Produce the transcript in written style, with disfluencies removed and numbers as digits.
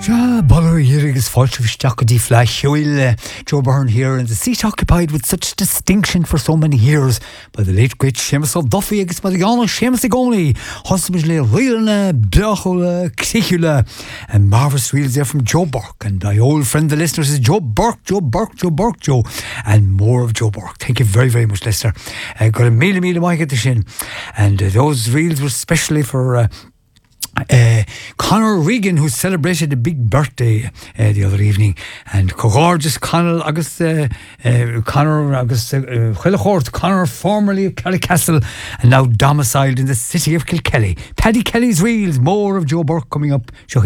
Baller here is Falchevstock di Flash. Joe Byrne here, and the seat occupied with such distinction for so many years by the late great Seamus O'Duffy agus Madiana Seamus Agoni, Hosmajle Rilna, Blachula, Ksihula, and marvellous reels there from Joe Burke. And my old friend, the listeners, is Joe Burke, and more of Joe Burke. Thank you very, very much, listener. Got a meal at the shin. And those reels were specially for Conor Regan, who celebrated a big birthday the other evening, and gorgeous Conor August Conor, formerly of Carricastle and now domiciled in the city of Kilkelly. Paddy Kelly's reels, more of Joe Burke coming up.